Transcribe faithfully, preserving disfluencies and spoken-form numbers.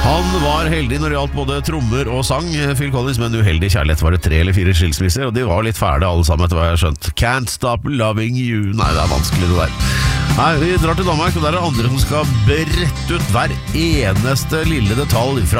Han var heldig når det gjaldt både trommer og sang, Phil Collins, men uheldig kjærlighet var det tre eller fire skilsmisser, og de var litt fæle alle sammen etter hva jeg har skjønt. Can't stop loving you. Nei, det er vanskelig det der. Nei, vi drar til Danmark, og der er det andre som skal berette ut hver eneste lille detalj fra